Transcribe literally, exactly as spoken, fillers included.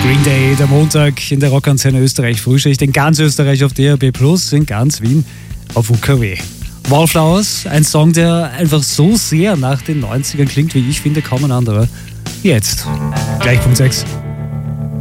Green Day, der Montag in der Rockantenne Österreich Frühschicht, in ganz Österreich auf D A B plus, in ganz Wien auf U K W. Wallflowers, ein Song, der einfach so sehr nach den neunzigern klingt, wie ich finde, kaum ein anderer. Jetzt, gleich Punkt sechs.